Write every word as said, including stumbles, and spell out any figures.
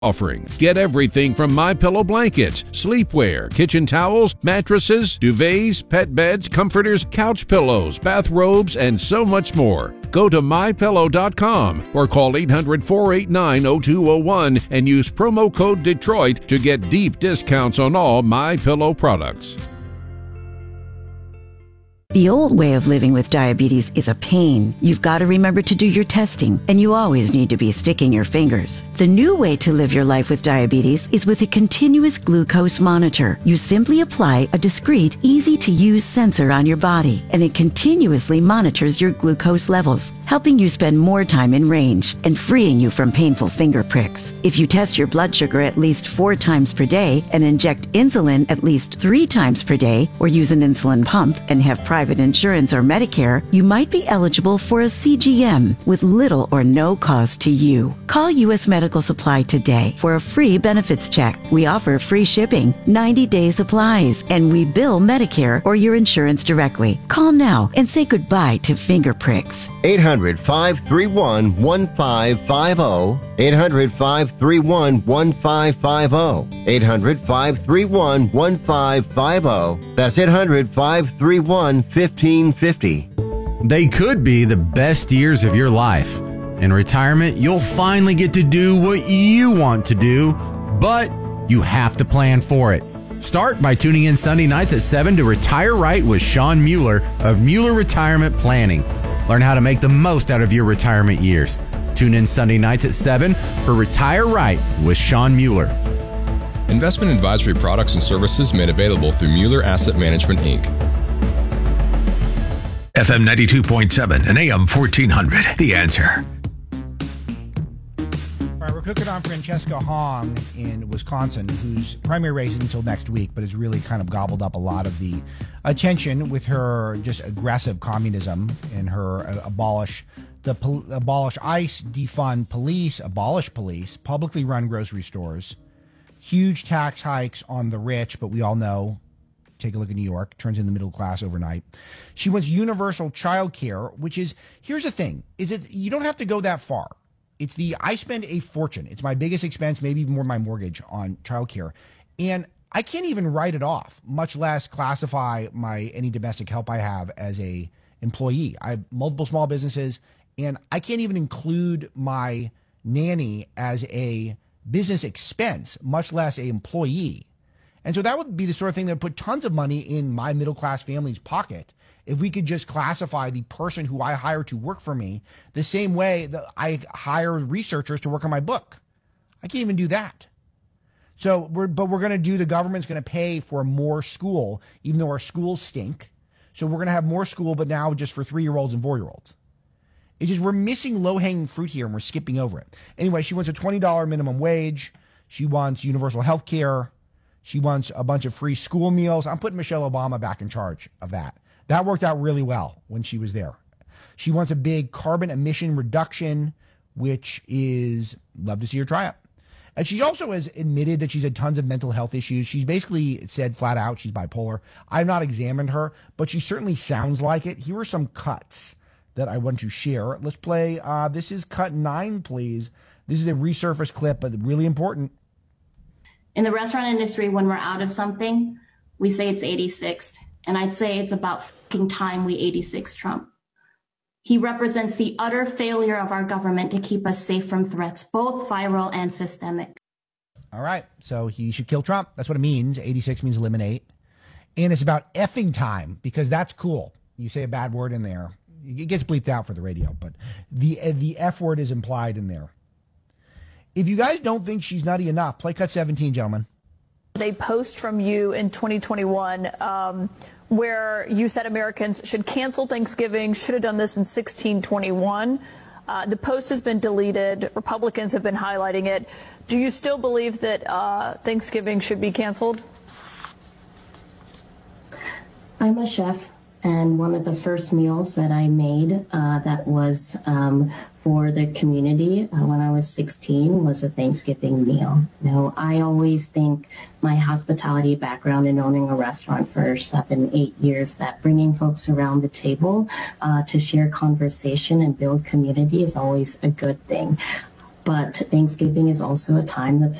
offering. Get everything from MyPillow blankets, sleepwear, kitchen towels, mattresses, duvets, pet beds, comforters, couch pillows, bathrobes, and so much more. Go to my pillow dot com or call eight hundred, four eight nine, oh two oh one and use promo code Detroit to get deep discounts on all MyPillow products. The old way of living with diabetes is a pain. You've got to remember to do your testing, and you always need to be sticking your fingers. The new way to live your life with diabetes is with a continuous glucose monitor. You simply apply a discreet, easy-to-use sensor on your body, and it continuously monitors your glucose levels, helping you spend more time in range and freeing you from painful finger pricks. If you test your blood sugar at least four times per day and inject insulin at least three times per day, or use an insulin pump and have private private insurance or Medicare, you might be eligible for a C G M with little or no cost to you. Call U S Medical Supply today for a free benefits check. We offer free shipping, ninety-day supplies, and we bill Medicare or your insurance directly. Call now and say goodbye to finger pricks. eight hundred, five three one, one five five zero. eight hundred, five three one, one five five zero. eight hundred, five three one, one five five zero. That's eight hundred, five three one, fifteen fifty. They could be the best years of your life. In retirement, you'll finally get to do what you want to do, but you have to plan for it. Start by tuning in Sunday nights at seven to Retire Right with Sean Mueller of Mueller Retirement Planning. Learn how to make the most out of your retirement years. Tune in Sunday nights at seven for Retire Right with Sean Mueller. Investment advisory products and services made available through Mueller Asset Management, Incorporated. F M ninety-two point seven and A M fourteen hundred. The Answer. All right, we're cooking on Francesca Hong in Wisconsin, whose primary race isn't until next week, but has really kind of gobbled up a lot of the attention with her just aggressive communism and her uh, abolish the pol- abolish ICE, defund police, abolish police, publicly run grocery stores, huge tax hikes on the rich, but we all know, take a look at New York, turns in the middle class overnight. She wants universal child care, which is, here's the thing, is it you don't have to go that far. It's the, I spend a fortune. It's my biggest expense, maybe even more my mortgage on child care. And I can't even write it off, much less classify my any domestic help I have as a employee. I have multiple small businesses, and I can't even include my nanny as a business expense, much less a employee. And so that would be the sort of thing that would put tons of money in my middle-class family's pocket if we could just classify the person who I hire to work for me the same way that I hire researchers to work on my book. I can't even do that. So, we're, but we're going to do, the government's going to pay for more school, even though our schools stink. So we're going to have more school, but now just for three-year-olds and four-year-olds. It's just, we're missing low-hanging fruit here, and we're skipping over it. Anyway, she wants a twenty dollars minimum wage. She wants universal health care. She wants a bunch of free school meals. I'm putting Michelle Obama back in charge of that. That worked out really well when she was there. She wants a big carbon emission reduction, which is, love to see her try it. And she also has admitted that she's had tons of mental health issues. She's basically said flat out she's bipolar. I've not examined her, but she certainly sounds like it. Here are some cuts that I want to share. Let's play. Uh, this is cut nine, please. This is a resurfaced clip, but really important. In the restaurant industry, when we're out of something, we say it's eighty-sixth. And I'd say it's about fucking time we eighty-six Trump. He represents the utter failure of our government to keep us safe from threats, both viral and systemic. All right. So he should kill Trump. That's what it means. eighty-six means eliminate. And it's about effing time, because that's cool. You say a bad word in there. It gets bleeped out for the radio, but the the F word is implied in there. If you guys don't think she's nutty enough, play cut seventeen, gentlemen. A post from you in twenty twenty-one um, where you said Americans should cancel Thanksgiving, should have done this in sixteen twenty-one. Uh, the post has been deleted. Republicans have been highlighting it. Do you still believe that uh, Thanksgiving should be canceled? I'm a chef, and one of the first meals that I made uh, that was um, for the community uh, when I was sixteen was a Thanksgiving meal. You know, I always think my hospitality background in owning a restaurant for seven, eight years, that bringing folks around the table uh, to share conversation and build community is always a good thing. but Thanksgiving is also a time that's